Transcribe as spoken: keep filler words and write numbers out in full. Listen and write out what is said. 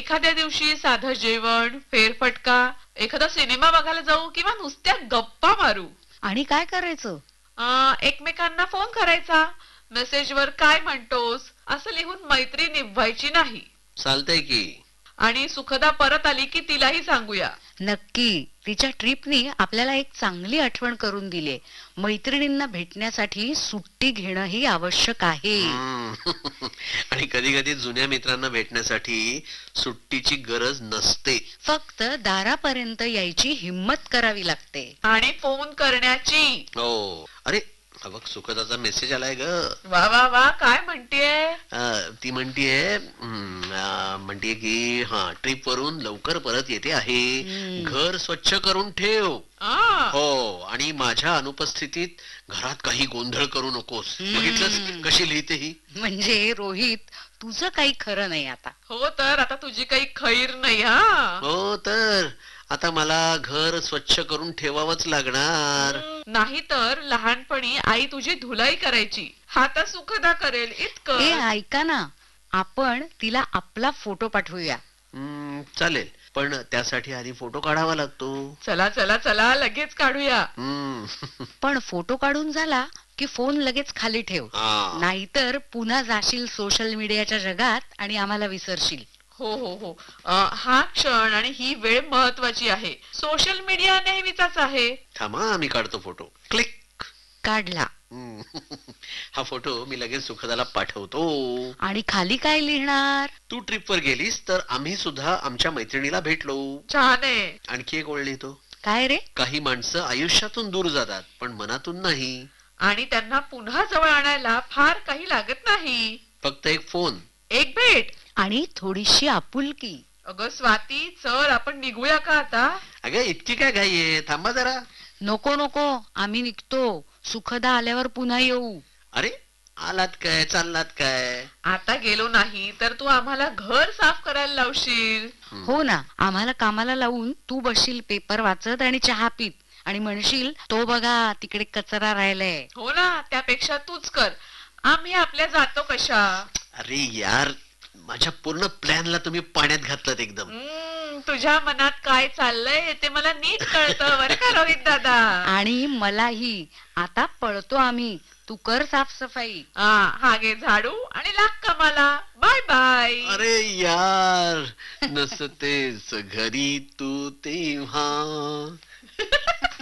एखाद्या दिवशी साधं जेवण, फेरफटका, एखादा सिनेमा बघायला जाऊ किंवा नुसत्या गप्पा मारू. आणि काय करायचं? अं, एकमेकांना फोन करायचा, मेसेजवर काय म्हणतोस असं लिहून मैत्री निभवायची नाही. चालतंय की. आणि सुखदा परत आली की तिलाही सांगूया. नक्की. तिच्या ट्रिपनी आपल्याला एक चांगली आठवण करून दिली. मैत्रिणींना भेटण्यासाठी सुट्टी घेणं ही आवश्यक आहे. हम्म. आणि कधी कधी जुन्या मित्रांना भेटण्यासाठी सुट्टीची गरज नसते. फक्त दारापर्यंत यायची हिम्मत करावी लागते. आणि फोन करण्याची. हो. अरे हा बघ, सुखदाचा मेसेज आलाय ग. वा वा वा, काय म्हणतीये? अं, ती म्हणतीये म्हणतीये की हा ट्रिप वरून लवकर परत येते आहे. हम्म. घर स्वच्छ करून ठेव. आ, हो, आणि माझ्या अनुपस्थितीत घरात काही गोंधळ करू नकोस. हम्म. बघितलंस कशी लिहिते ही? म्हणजे रोहित, तुझं काही खरं नाही आता. हो तर आता तुझी काही खैर नाही. हा हो तर आता मला घर स्वच्छ करून ठेवावंच लागणार. नाही तर लहानपणी आई तुझी धुलाई करायची, आता सुखदा करेल ए इतकं. ऐका ना, आपण तिला आपला फोटो पाठवूया. हम्म, चालेल, पण त्यासाठी आधी फोटो काढावा लागतो. चला चला चला लगेच काढूया. हम्म. पण फोटो काढून झाला की फोन लगेच खाली ठेव. हा. नाहीतर पुन्हा जाशील सोशल मीडियाच्या जगात आणि आम्हाला विसरशील. हो हो हो, अं, हा क्षण आणि ही वेळ महत्वाची आहे. सोशल मीडिया नेहमीचाच आहे. थांबा, मी काढतो फोटो. क्लिक. काढला. हम्म. हा फोटो मी लगेच सुखदाला पाठवतो. आणि खाली काय लिहिणार? तू ट्रिप वर गेलीस तर आम्ही सुद्धा आमच्या मैत्रिणीला भेटलो. छान आहे. आणखी एक ओळ लिहितो. काय रे? काही माणसं आयुष्यातून दूर जातात पण मनातून नाही. आणि त्यांना पुन्हा जवळ आणायला फार काही लागत नाही. फक्त एक फोन. एक भेट. आणि थोडीशी आपुलकी. अगं स्वाती, चल आपण निघूया का आता? अगं इतकी काय घाई आहे? थांबा जरा. नको नको, आम्ही निघतो. सुखदा आल्यावर पुन्हा येऊ. अरे आलात काय, चाललात काय? आता गेलो नाही तर तू आम्हाला घर साफ करायला लावशील. हो ना, आम्हाला कामाला लावून तू बसशील पेपर वाचत आणि चहा पीत आणि म्हणशील तो बघा तिकडे कचरा राहिलाय. हो ना, त्यापेक्षा तूच कर. आम्ही आपल्या जातो कशा. अरे यार, माझ्या पूर्ण प्लॅनला तुम्ही पाण्यात घातलं एकदम. हम्म, तुझ्या मनात काय चाललंय ते मला नीट कळतं बरं का रोहित दादा. आणि मलाही. आता पळतो आम्ही. तू कर साफसफाई. हा हा, घे झाडू आणि लाग कामाला. Bye bye. अरे यार, नसतेस घरी तू तेव्हा.